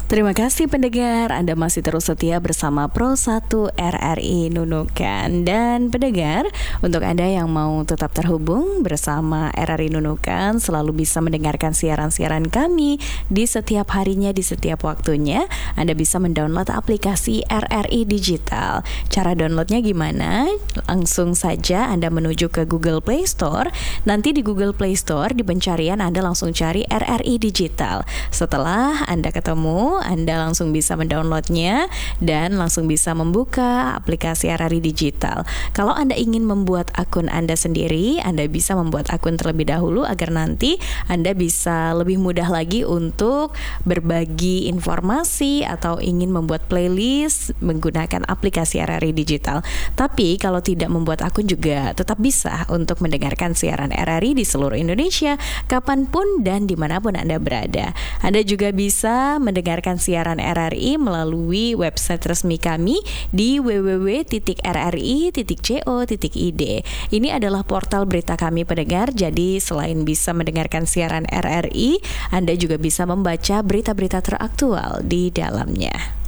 Terima kasih pendengar, Anda masih terus setia bersama Pro1 RRI Nunukan. Dan pendengar, untuk Anda yang mau tetap terhubung bersama RRI Nunukan, selalu bisa mendengarkan siaran-siaran kami di setiap harinya, di setiap waktunya. Anda bisa mendownload aplikasi RRI Digital. Cara downloadnya gimana? Langsung saja Anda menuju ke Google Play Store. Nanti di Google Play Store, di pencarian Anda langsung cari RRI Digital. Setelah Anda ketemu, Anda langsung bisa mendownloadnya dan langsung bisa membuka aplikasi RRI Digital. Kalau Anda ingin membuat akun Anda sendiri, Anda bisa membuat akun terlebih dahulu agar nanti Anda bisa lebih mudah lagi untuk berbagi informasi atau ingin membuat playlist menggunakan aplikasi RRI Digital. Tapi kalau tidak membuat akun juga tetap bisa untuk mendengarkan siaran RRI di seluruh Indonesia, kapanpun dan dimanapun Anda berada. Anda juga bisa mendengarkan siaran RRI melalui website resmi kami di www.rri.co.id. Ini adalah portal berita kami pendengar, jadi selain bisa mendengarkan siaran RRI, Anda juga bisa membaca berita-berita teraktual di dalamnya.